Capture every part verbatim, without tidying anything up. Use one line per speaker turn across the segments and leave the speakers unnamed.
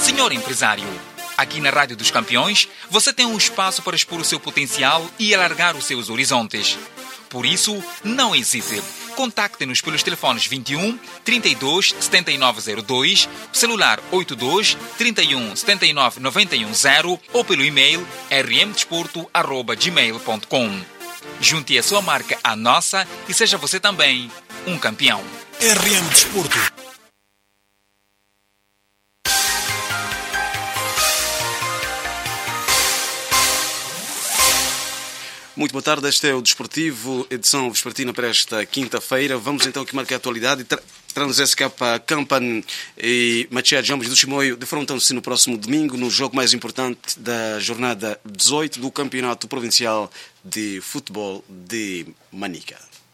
Senhor empresário, aqui na Rádio dos Campeões, você tem um espaço para expor o seu potencial e alargar os seus horizontes. Por isso, não hesite. Contacte-nos pelos telefones vinte e um, trinta e dois, setenta e nove zero dois, celular oitenta e dois, trinta e um, setenta e nove, noventa e um zero ou pelo e-mail r m desporto arroba gmail ponto com. Junte a sua marca à nossa e seja você também um campeão.
R M Desporto. Muito boa tarde, este é o Desportivo, edição vespertina para esta quinta-feira. Vamos então aqui marcar a atualidade. Trans-S K Campan e Machado Ambos do Chimoio defrontam-se no próximo domingo no jogo mais importante da jornada dezoito do Campeonato Provincial de Futebol de Manica.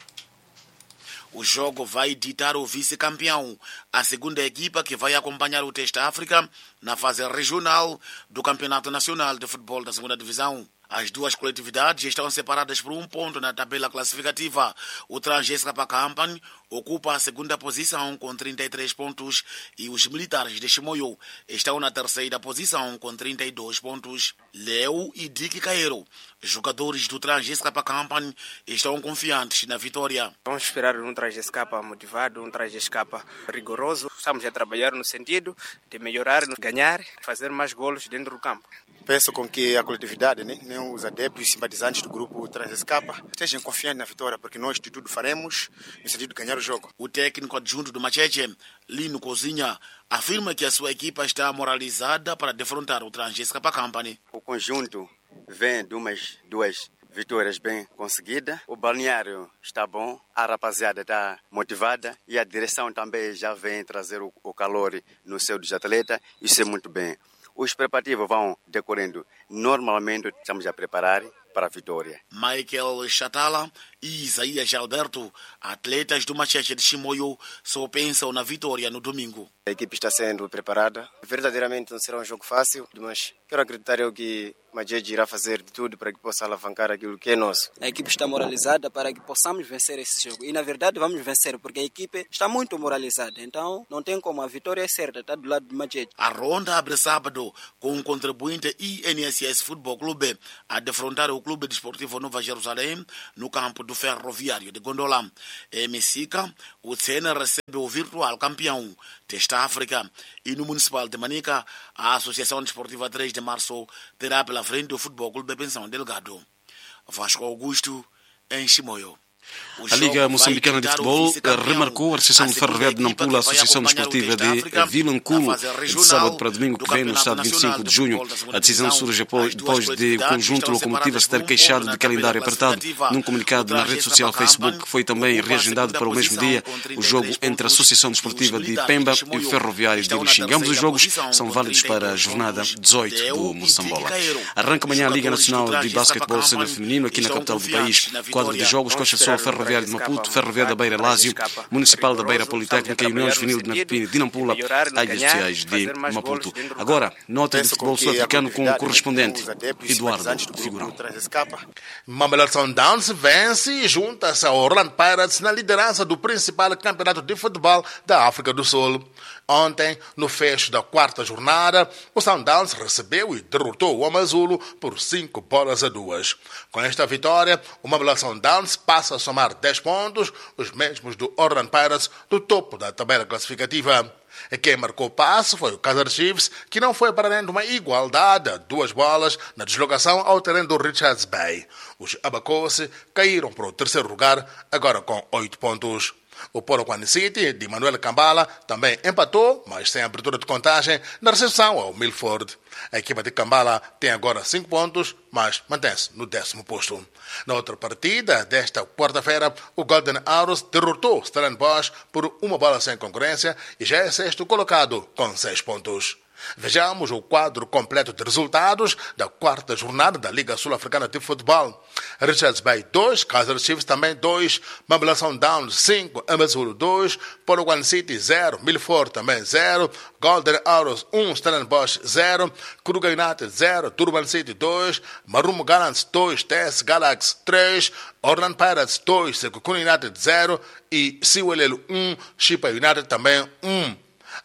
O jogo vai ditar o vice-campeão, a segunda equipa que vai acompanhar o Teste África na fase regional do Campeonato Nacional de Futebol da segunda Divisão. As duas coletividades estão separadas por um ponto na tabela classificativa. O Trans-S K Campan ocupa a segunda posição com trinta e três pontos e os militares de Chimoio estão na terceira posição com trinta e dois pontos. Leo e Dick Caeiro, jogadores do Trans-S K Campan, estão confiantes na vitória.
Vamos esperar um Trans-S K motivado, um Trans-S K rigoroso. Estamos a trabalhar no sentido de melhorar, ganhar, fazer mais golos dentro do campo.
Penso com que a coletividade, né, nem os adeptos e simpatizantes do grupo Trans-S K estejam confiantes na vitória, porque nós de tudo faremos no sentido de ganhar o jogo.
O técnico adjunto do Macheche, Lino Cozinha, afirma que a sua equipa está moralizada para defrontar o Trans-S K Company.
O conjunto vem de umas duas vitórias bem conseguidas. O balneário está bom, a rapaziada está motivada e a direção também já vem trazer o, o calor no seu dos atletas. Isso é muito bem. Os preparativos vão decorrendo. Normalmente estamos a preparar para a vitória.
Michael Chatala e Isaías Alberto, atletas do Macheche de Chimoio, só pensam na vitória no domingo.
A equipe está sendo preparada. Verdadeiramente não será um jogo fácil, mas quero acreditar eu que Macheche irá fazer de tudo para que possa alavancar aquilo que é nosso.
A equipe está moralizada para que possamos vencer esse jogo. E na verdade vamos vencer, porque a equipe está muito moralizada. Então não tem como, a vitória é certa, está do lado do Macheche.
A ronda abre sábado com um contribuinte I N S S Futebol Clube a defrontar o Clube Desportivo Nova Jerusalém no campo do Ferroviário de Gondola. Em Messica, o C N recebe o virtual campeão Teste África, e no Municipal de Manica, a Associação Desportiva três de Março terá pela frente o Futebol Clube de Pensão Delgado. Vasco Augusto, em Chimoio.
A Liga Moçambicana de Futebol remarcou a recepção de Ferroviário de Nampula, a Associação Desportiva de Vilanculo, de sábado para domingo que vem no estado vinte e cinco de junho. A decisão surge depois de o conjunto Locomotiva se ter queixado de calendário apertado. Num comunicado na rede social Facebook, foi também reagendado para o mesmo dia o jogo entre a Associação Desportiva de Pemba e o Ferroviário de Luxinga. Ambos os jogos são válidos para a jornada dezoito do Moçambola. Arranca amanhã a Liga Nacional de Basquetebol Sênior Feminino aqui na capital do país. Quadro de jogos Costa Sol, Ferroviário de Maputo, Ferroviário da Beira Lásio, Municipal da Beira Politécnica e União Juvenil de Nampula, áreas sociais de Maputo. Agora, nota de futebol sul-africano com o correspondente Eduardo Figurão.
Mamelodi Sundowns vence e junta-se ao Orlando Pirates na liderança do principal campeonato de futebol da África do Sul. Ontem, no fecho da quarta jornada, o Sundowns recebeu e derrotou o Amazulu por cinco bolas a duas. Com esta vitória, o Mamelodi Sundowns passa a somar dez pontos, os mesmos do Orlando Pirates, do topo da tabela classificativa. Quem marcou o passe foi o Kaizer Chiefs, que não foi para além de uma igualdade a duas bolas na deslocação ao terreno do Richards Bay. Os Abacose caíram para o terceiro lugar, agora com oito pontos. O Polokwane City, de Manuel Kambala, também empatou, mas sem abertura de contagem, na recepção ao Milford. A equipa de Kambala tem agora cinco pontos, mas mantém-se no décimo posto. Na outra partida desta quarta-feira, o Golden Arrows derrotou Stellenbosch por uma bola sem concorrência e já é sexto colocado com seis pontos. Vejamos o quadro completo de resultados da quarta jornada da Liga Sul-Africana de Futebol. Richards Bay dois, Kaizer Chiefs também dois, Mamelodi Sundowns cinco, Amazulu dois, Polokwane City zero, Milford também zero, Golden Arrows um, Stellenbosch zero, Kruger United zero, Durban City dois, Marumo Gallants dois, T S Galaxy três, Orlando Pirates dois, Sekhukhune United zero e Siwelelo um, Chippa United também um.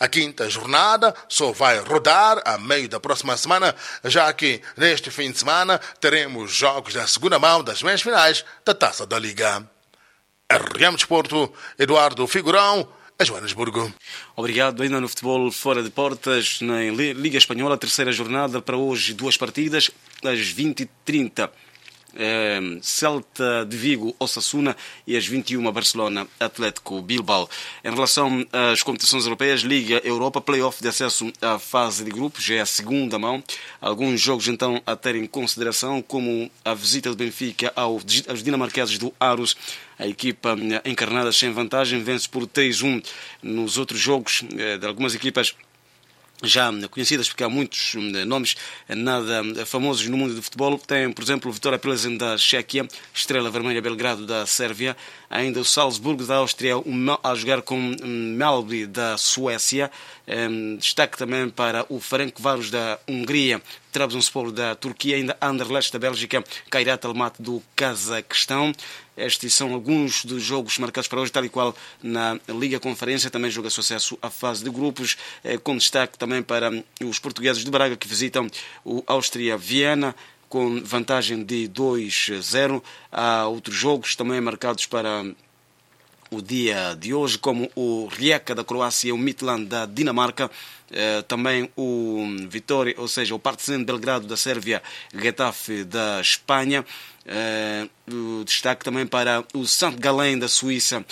A quinta jornada só vai rodar a meio da próxima semana, já que neste fim de semana teremos jogos da segunda mão das meias finais da Taça da Liga. R M Desporto, Eduardo Figurão, a Joanesburgo.
Obrigado. Ainda no futebol fora de portas, na Liga Espanhola, terceira jornada para hoje, duas partidas, às vinte e trinta. É, Celta de Vigo, Osasuna, e às vinte e uma Barcelona, Atlético Bilbao. Em relação às competições europeias, Liga Europa, play-off de acesso à fase de grupos, já é a segunda mão. Alguns jogos então a ter em consideração, como a visita do Benfica aos dinamarqueses do Aarhus. A equipa encarnada sem vantagem vence por três a um. Nos outros jogos de algumas equipas já conhecidas, porque há muitos nomes nada famosos no mundo do futebol. Tem, por exemplo, o Vitória Pilsen da Chequia, Estrela Vermelha Belgrado da Sérvia, ainda o Salzburgo da Áustria a jogar com Mjällby da Suécia. Destaque também para o Ferencváros da Hungria, Trabzonspor da Turquia, ainda Anderlecht da Bélgica, Kairat Almaty do Cazaquistão. Estes são alguns dos jogos marcados para hoje, tal e qual na Liga Conferência. Também joga seu acesso à fase de grupos, com destaque também para os portugueses de Braga, que visitam o Áustria Viena, com vantagem de dois a zero. Há outros jogos também marcados para o dia de hoje, como o Rijeka da Croácia, o Midland da Dinamarca, eh, também o Vitória, ou seja, o Partizan de Belgrado da Sérvia, Getafe da Espanha. Eh, o destaque também para o Saint Gallen da Suíça,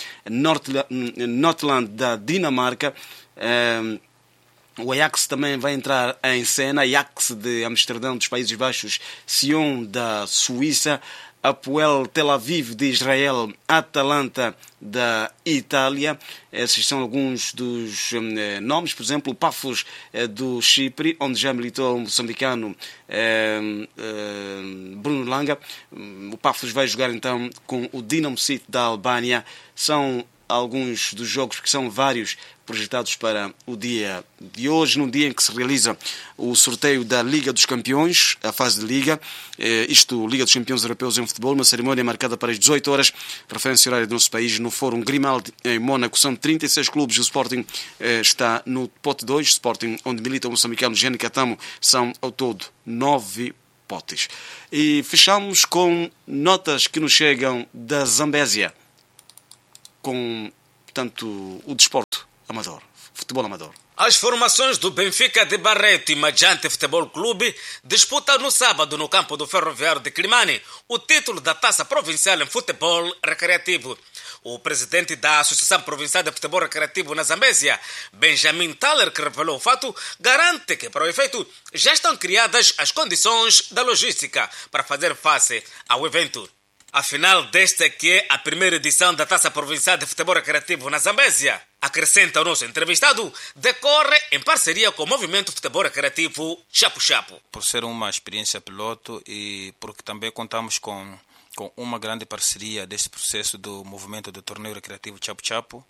Notland da Dinamarca. Eh, O Ajax também vai entrar em cena, Ajax de Amsterdão dos Países Baixos, Sion da Suíça, Apoel Tel Aviv de Israel, Atalanta da Itália. Esses são alguns dos eh, nomes. Por exemplo, o Pafos eh, do Chipre, onde já militou o moçambicano eh, eh, Bruno Langa. O Pafos vai jogar então com o Dinamo City da Albânia. São alguns dos jogos, que são vários, projetados para o dia de hoje, no dia em que se realiza o sorteio da Liga dos Campeões, a fase de Liga, eh, isto, Liga dos Campeões Europeus em Futebol, uma cerimónia marcada para as dezoito horas, referência horária do nosso país, no Fórum Grimaldi, em Mónaco. São trinta e seis clubes, o Sporting eh, está no pote dois, Sporting, onde milita o moçambicano Gianni Catamo, são ao todo nove potes. E fechamos com notas que nos chegam da Zambésia, com, portanto, o desporto amador, futebol amador.
As formações do Benfica de Barreto e Majante Futebol Clube disputam no sábado no campo do Ferroviário de Climane o título da Taça Provincial em Futebol Recreativo. O presidente da Associação Provincial de Futebol Recreativo na Zambésia, Benjamin Thaler, que revelou o fato, garante que, para o efeito, já estão criadas as condições da logística para fazer face ao evento. A final desta que é a primeira edição da Taça Provincial de Futebol Recreativo na Zambésia, acrescenta o nosso entrevistado, decorre em parceria com o Movimento Futebol Recreativo Chapo Chapo.
Por ser uma experiência piloto e porque também contamos com, com uma grande parceria deste processo do movimento do torneio recreativo Chapo Chapo,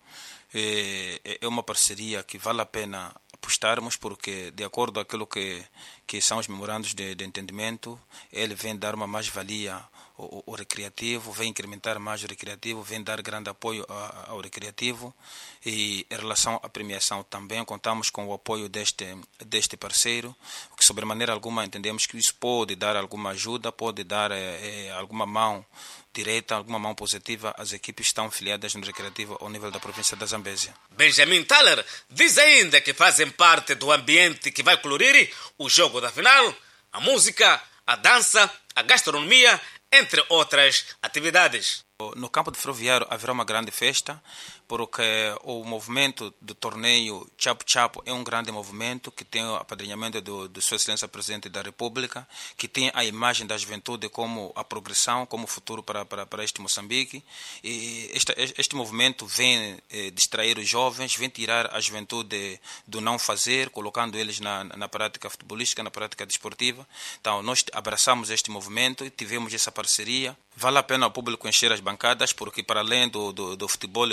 é, é uma parceria que vale a pena apostarmos, porque de acordo com aquilo que, que são os memorandos de, de entendimento, ele vem dar uma mais-valia O, o recreativo, vem incrementar mais o recreativo, vem dar grande apoio a, ao recreativo. E em relação à premiação também contamos com o apoio deste, deste parceiro, que sobre maneira alguma entendemos que isso pode dar alguma ajuda, pode dar é, alguma mão direita, alguma mão positiva às equipes que estão filiadas no recreativo ao nível da província da Zambésia.
Benjamin Thaler diz ainda que fazem parte do ambiente que vai colorir o jogo da final, a música, a dança, a gastronomia, entre outras atividades.
No campo de Ferroviário haverá uma grande festa, porque o movimento do torneio Chapo Chapo é um grande movimento que tem o apadrinhamento do, do Sua Excelência Presidente da República, que tem a imagem da juventude como a progressão, como o futuro para, para, para este Moçambique. E este, este movimento vem eh, distrair os jovens, vem tirar a juventude do não fazer, colocando eles na, na prática futebolística, na prática desportiva. Então, nós abraçamos este movimento e tivemos essa parceria. Vale a pena o público encher as bancadas, porque para além do, do, do futebol e muito talento,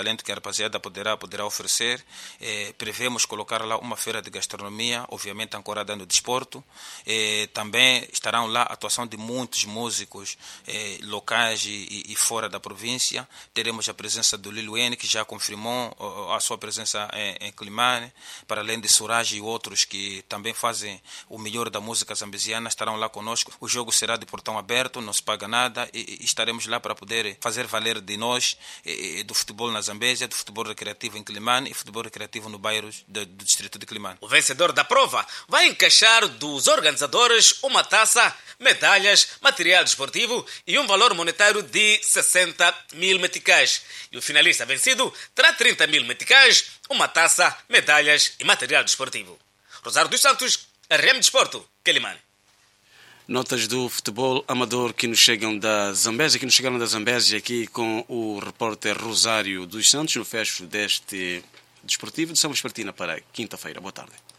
talento que a rapaziada poderá, poderá oferecer. Eh, prevemos colocar lá uma feira de gastronomia, obviamente ancorada no desporto. Eh, também estarão lá a atuação de muitos músicos eh, locais e, e fora da província. Teremos a presença do Lil Wayne, que já confirmou uh, a sua presença em, em Climane, para além de Suraj e outros que também fazem o melhor da música zambesiana, estarão lá conosco. O jogo será de portão aberto, não se paga nada, e, e estaremos lá para poder fazer valer de nós, e, e do futebol na Zambésia, do futebol recreativo em Climane e futebol recreativo no bairro de, do distrito de Climane.
O vencedor da prova vai encaixar dos organizadores uma taça, medalhas, material desportivo e um valor monetário de sessenta mil meticais. E o finalista vencido terá trinta mil meticais, uma taça, medalhas e material desportivo. Rosário dos Santos, R M Desporto, Quelimane.
Notas do futebol amador que nos chegam da Zambésia, que nos chegaram da Zambésia aqui com o repórter Rosário dos Santos no fecho deste desportivo de São Vespertina para quinta-feira. Boa tarde.